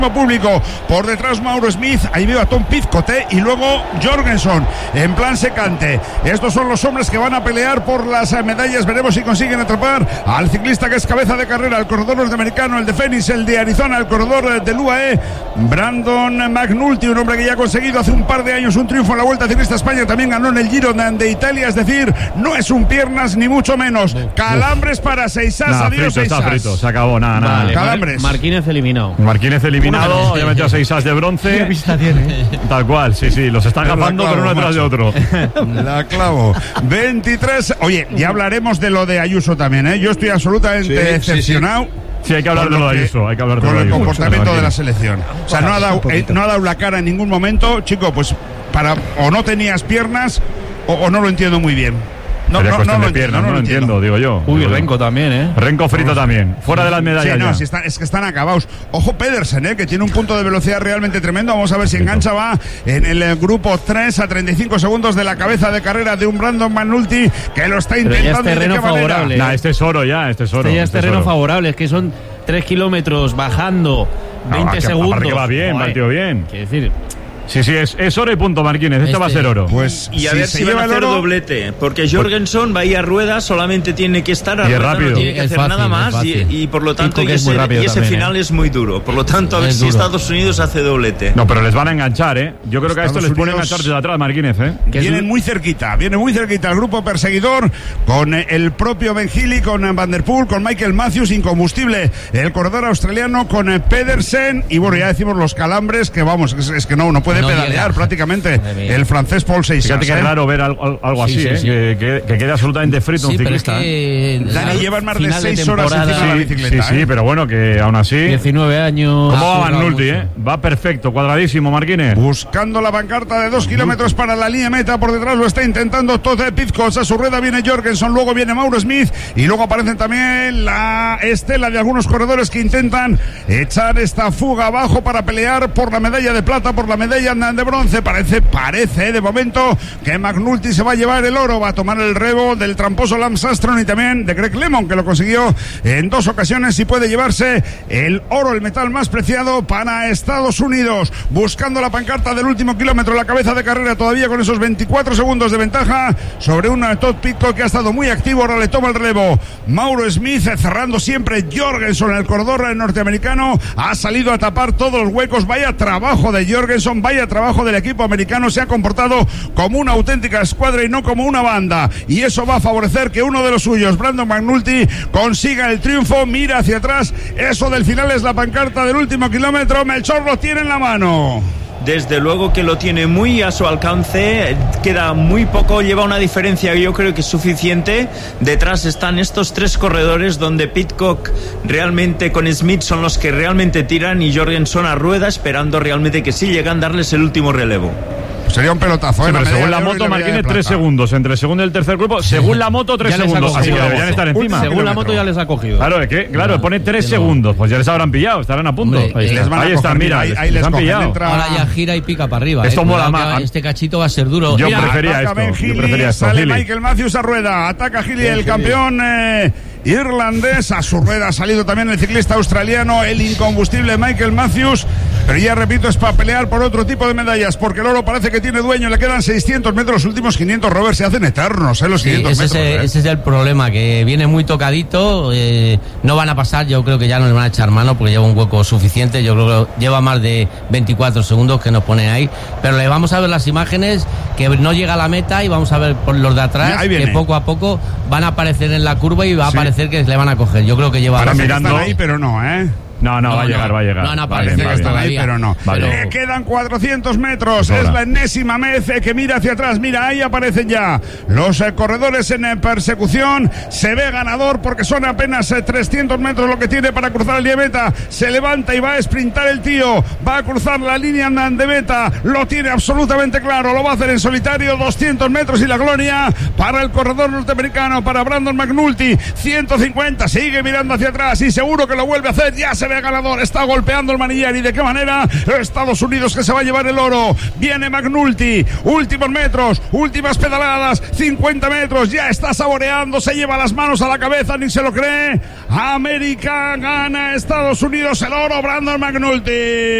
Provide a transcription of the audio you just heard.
público. Por detrás Mauro Smith, ahí veo a Tom Pidcock y luego Jorgensen en plan secante. Estos son los hombres que van a pelear por las medallas. Veremos si consiguen atrapar al ciclista que es cabeza de carrera, el corredor norteamericano, el de Phoenix, el de Arizona, el corredor del UAE, Brandon McNulty, un hombre que ya ha conseguido hace un par de años un triunfo en la Vuelta Ciclista a España, también ganó en el Giro de Italia, es decir, no es un piernas ni mucho menos. Calambres para Seisas, adiós Seisas. Está frito, se acabó, nada. Calambres. Marquínez eliminado, ya metió a 6 as de bronce. ¿Qué pista tiene? Tal cual, sí, los están gafando, pero uno detrás de otro. La clavo. 23. Oye, ya hablaremos de lo de Ayuso también, ¿eh? Yo estoy absolutamente decepcionado. Sí, hay que hablar de lo de Ayuso, con el comportamiento de la selección. O sea, no ha dado la cara en ningún momento, chico, pues o no tenías piernas o no lo entiendo muy bien. No lo entiendo, digo yo. Uy, Renko también, Renko frito también. Fuera de las medallas. Sí, es que están acabados. Ojo Pedersen, que tiene un punto de velocidad realmente tremendo. Vamos a ver si engancha. Va en el grupo 3 a 35 segundos de la cabeza de carrera de un Brandon McNulty que lo está intentando. Ya es terreno favorable. Este es oro ya, este es oro. Este ya es terreno favorable, es que son 3 kilómetros bajando 20 segundos. Que va bien, va el tío bien. Quiero decir... Sí, es oro y punto, Marquínez. Este va a ser oro. Pues, y a ver si van a hacer doblete, porque Jorgensen va a ir a ruedas, solamente tiene que estar a ruedas, no tiene que hacer nada más, y por lo tanto ese final es muy duro. Por lo tanto, a ver si Estados Unidos hace doblete. No, pero les van a enganchar, Yo creo que a esto les ponen a enganchar desde atrás, Marquínez, Viene muy cerquita el grupo perseguidor con el propio Ben Healy, con Van der Poel, con Michael Matthews, incombustible el corredor australiano, con Pedersen, y bueno, ya decimos los calambres, que vamos, es que no puede pedalear prácticamente el francés Paul Seisas. Fíjate que es raro ver algo así, que quede absolutamente frito un ciclista. Dani, llevan más de 6 horas encima de la bicicleta. Sí, pero bueno, que aún así... 19 años... ¿Cómo va McNulty, Va perfecto, cuadradísimo, Marquínez. Buscando la pancarta de 2 kilómetros para la línea meta, por detrás lo está intentando Tom Pidcock, a su rueda viene Jorgensen, luego viene Mauro Smith, y luego aparecen también la estela de algunos corredores que intentan echar esta fuga abajo para pelear por la medalla de plata, por la medalla de bronce. Parece de momento que McNulty se va a llevar el oro, va a tomar el relevo del tramposo Lance Armstrong y también de Greg LeMond, que lo consiguió en 2 ocasiones, y puede llevarse el oro, el metal más preciado para Estados Unidos. Buscando la pancarta del último kilómetro, la cabeza de carrera todavía con esos 24 segundos de ventaja sobre un Tom Pidcock que ha estado muy activo. Ahora le toma el relevo Mauro Smith, cerrando siempre Jorgensen, el corredor norteamericano, ha salido a tapar todos los huecos. Vaya trabajo de Jorgensen, vaya trabajo del equipo americano, se ha comportado como una auténtica escuadra y no como una banda, y eso va a favorecer que uno de los suyos, Brandon McNulty, consiga el triunfo. Mira hacia atrás, eso del final es la pancarta del último kilómetro. Melchor lo tiene en la mano. Desde luego que lo tiene muy a su alcance, queda muy poco, lleva una diferencia que yo creo que es suficiente. Detrás están estos 3 corredores donde Pidcock realmente con Smith son los que realmente tiran, y Jorgensen a rueda esperando realmente que sí llegan a darles el último relevo. Sería un pelotazo, pero según la moto, Marquínez, 3 segundos entre el segundo y el tercer grupo. Según la moto, 3 segundos. Así que deberían estar encima. Según la moto ya les ha cogido. Claro, pone 3 segundos. Pues ya les habrán pillado, estarán a punto. Ahí están, mira, ahí les han pillado. Ahora ya gira y pica para arriba. Esto mola más. Este cachito va a ser duro. Yo prefería esto. Sale Michael Matthews a rueda. Ataca Healy, el campeón irlandés. A su rueda ha salido también el ciclista australiano, el incombustible Michael Matthews. Pero ya repito, es para pelear por otro tipo de medallas, porque el oro parece que tiene dueño. Le quedan 600 metros, los últimos 500, Robert, se hacen eternos, los 500 metros. Ese es el problema, que viene muy tocadito, no van a pasar, yo creo que ya no le van a echar mano, porque lleva un hueco suficiente, yo creo que lleva más de 24 segundos que nos pone ahí, pero le vamos a ver las imágenes, que no llega a la meta, y vamos a ver por los de atrás, que poco a poco van a aparecer en la curva y va a parecer que le van a coger. Yo creo que lleva... Ahora mirando ahí, pero no, No, va a llegar. No parece que están ahí, pero no. Le quedan 400 metros. Es la enésima vez que mira hacia atrás. Mira, ahí aparecen ya los corredores en persecución. Se ve ganador porque son apenas 300 metros lo que tiene para cruzar el línea de meta. Se levanta y va a sprintar el tío. Va a cruzar la línea de meta. Lo tiene absolutamente claro. Lo va a hacer en solitario. 200 metros y la gloria para el corredor norteamericano, para Brandon McNulty. 150. Sigue mirando hacia atrás y seguro que lo vuelve a hacer. Ya se ve ganador, está golpeando el manillar. ¿Y de qué manera? Estados Unidos, que se va a llevar el oro. Viene McNulty, últimos metros, últimas pedaladas, 50 metros, ya está saboreando, se lleva las manos a la cabeza, ni se lo cree. América gana Estados Unidos el oro, Brandon McNulty.